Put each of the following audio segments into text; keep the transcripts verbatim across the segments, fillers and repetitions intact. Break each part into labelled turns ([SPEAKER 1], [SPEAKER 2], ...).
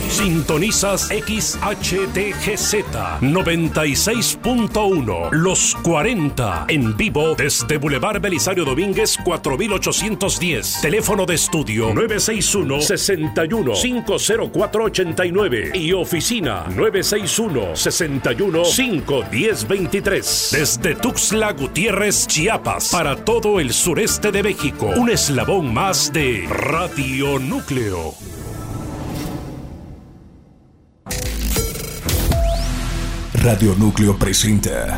[SPEAKER 1] Sintonizas X H T G Z noventa y seis punto uno, Los cuarenta, en vivo desde Boulevard Belisario Domínguez cuatro mil ochocientos diez. Teléfono de estudio nueve seis uno, seis uno, cinco cero cuatro ocho nueve y oficina nueve seis uno, seis uno, cinco uno cero dos tres. Desde Tuxtla Gutiérrez, Chiapas, para todo el sureste de México, un eslabón más de Radio Núcleo.
[SPEAKER 2] Radio Núcleo presenta.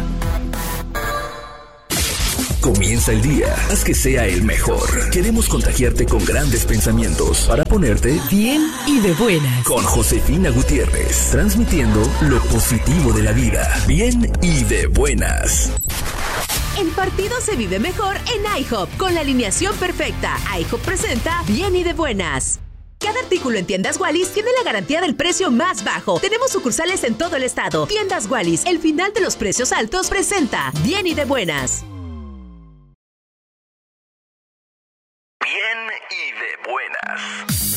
[SPEAKER 2] Comienza el día, haz que sea el mejor. Queremos contagiarte con grandes pensamientos para ponerte
[SPEAKER 3] bien y de buenas.
[SPEAKER 2] Con Josefina Gutiérrez, transmitiendo lo positivo de la vida. Bien y de buenas.
[SPEAKER 3] El partido se vive mejor en IHOP. Con la alineación perfecta, IHOP presenta Bien y de buenas. Cada artículo en Tiendas Wallis tiene la garantía del precio más bajo. Tenemos sucursales en todo el estado. Tiendas Wallis, el final de los precios altos, presenta Bien y de buenas.
[SPEAKER 2] Bien y de buenas.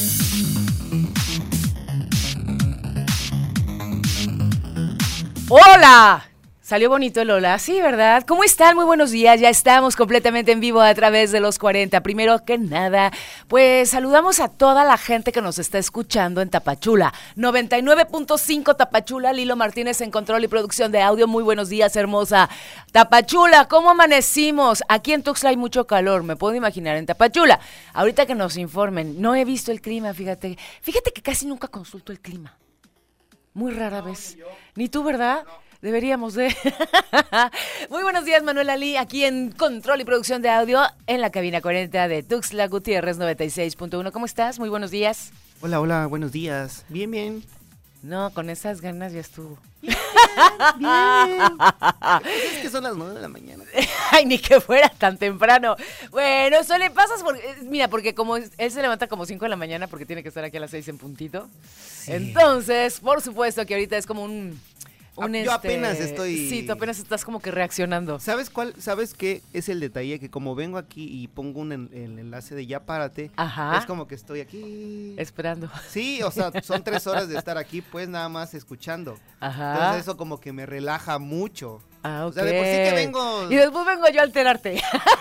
[SPEAKER 4] ¡Hola! Salió bonito el hola, sí, ¿verdad? ¿Cómo están? Muy buenos días, ya estamos completamente en vivo a través de los cuarenta. Primero que nada, pues saludamos a toda la gente que nos está escuchando en Tapachula. noventa y nueve punto cinco Tapachula, Lilo Martínez en control y producción de audio. Muy buenos días, hermosa. Tapachula, ¿cómo amanecimos? Aquí en Tuxtla hay mucho calor, me puedo imaginar en Tapachula. Ahorita que nos informen, no he visto el clima, fíjate. Fíjate que casi nunca consulto el clima. Muy rara no, vez. Ni, ni tú, ¿verdad? No. Deberíamos de. Muy buenos días, Manuel Ali, aquí en control y producción de audio en la cabina cuarenta de Tuxtla Gutiérrez noventa y seis punto uno. ¿Cómo estás? Muy buenos días.
[SPEAKER 5] Hola, hola, buenos días. Bien, bien.
[SPEAKER 4] No, con esas ganas ya estuvo.
[SPEAKER 5] Bien, bien. Es que son las nueve de la mañana.
[SPEAKER 4] Ay, ni que fuera tan temprano. Bueno, eso le pasas porque, mira, porque como él se levanta como cinco de la mañana porque tiene que estar aquí a las seis en puntito. Sí. Entonces, por supuesto que ahorita es como un... Un
[SPEAKER 5] Yo
[SPEAKER 4] este,
[SPEAKER 5] apenas estoy...
[SPEAKER 4] Sí, tú apenas estás como que reaccionando.
[SPEAKER 5] ¿Sabes cuál? ¿Sabes qué es el detalle? Que como vengo aquí y pongo un en, el enlace de ya párate,
[SPEAKER 4] Ajá.
[SPEAKER 5] es como que estoy aquí...
[SPEAKER 4] Esperando.
[SPEAKER 5] Sí, o sea, son tres horas de estar aquí, pues nada más escuchando.
[SPEAKER 4] Ajá.
[SPEAKER 5] Entonces eso como que me relaja mucho.
[SPEAKER 4] Ah, ok.
[SPEAKER 5] O sea, de por sí que vengo...
[SPEAKER 4] Y después vengo yo a alterarte.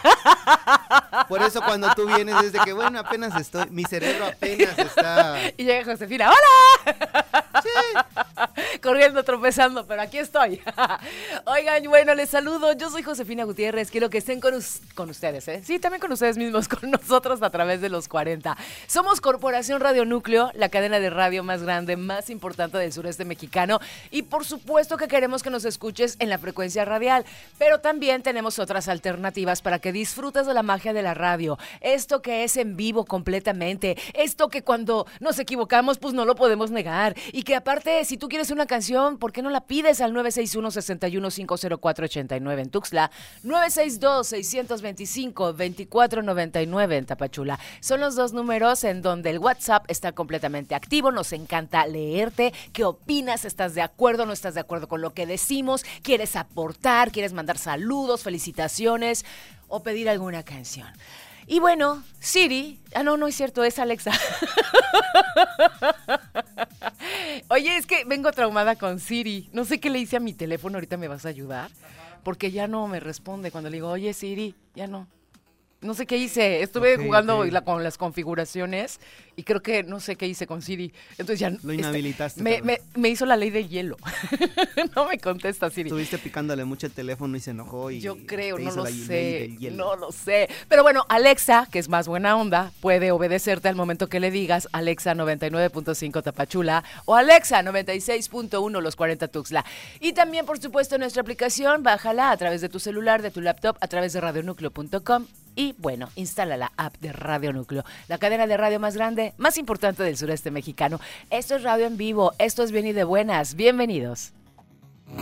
[SPEAKER 5] Por eso cuando tú vienes desde que, bueno, apenas estoy, mi cerebro apenas está...
[SPEAKER 4] Y llega Josefina, ¡hola!
[SPEAKER 5] Sí.
[SPEAKER 4] Corriendo, tropezando, pero aquí estoy. Oigan, bueno, les saludo, yo soy Josefina Gutiérrez, quiero que estén con, us- con ustedes, ¿eh? Sí, también con ustedes mismos, con nosotros a través de los cuarenta. Somos Corporación Radio Núcleo, la cadena de radio más grande, más importante del sureste mexicano, y por supuesto que queremos que nos escuches en la frecuencia radial, pero también tenemos otras alternativas para que disfrutes de la magia de la radio, esto que es en vivo completamente, esto que cuando nos equivocamos pues no lo podemos negar, y que aparte si tú quieres una canción, ¿por qué no la pides al nueve seis uno, seis uno, cinco cero cuatro ocho nueve en Tuxtla, nueve seis dos, seis dos cinco, dos cuatro nueve nueve en Tapachula? Son los dos números en donde el WhatsApp está completamente activo, nos encanta leerte, ¿qué opinas? ¿Estás de acuerdo? ¿No estás de acuerdo con lo que decimos? ¿Quieres aportar? ¿Quieres mandar saludos, felicitaciones o pedir alguna canción? Y bueno, Siri, ah no, no es cierto, es Alexa. Oye, es que vengo traumada con Siri, no sé qué le hice a mi teléfono, ahorita me vas a ayudar, porque ya no me responde cuando le digo, oye Siri, ya no. No sé qué hice, estuve okay, jugando okay. La, con las configuraciones y creo que no sé qué hice con Siri. Entonces ya
[SPEAKER 5] lo inhabilitaste.
[SPEAKER 4] Este, me, me, me hizo la ley de hielo. No me contesta Siri.
[SPEAKER 5] Estuviste picándole mucho el teléfono y se enojó y
[SPEAKER 4] yo creo, no lo
[SPEAKER 5] la
[SPEAKER 4] sé, no lo sé. Pero bueno, Alexa, que es más buena onda, puede obedecerte al momento que le digas Alexa noventa y nueve punto cinco Tapachula o Alexa noventa y seis punto uno Los cuarenta Tuxtla. Y también, por supuesto, nuestra aplicación, bájala a través de tu celular, de tu laptop, a través de radio núcleo punto com. Y bueno, instala la app de Radio Núcleo, la cadena de radio más grande, más importante del sureste mexicano. Esto es radio en vivo, esto es Bien y de Buenas. Bienvenidos.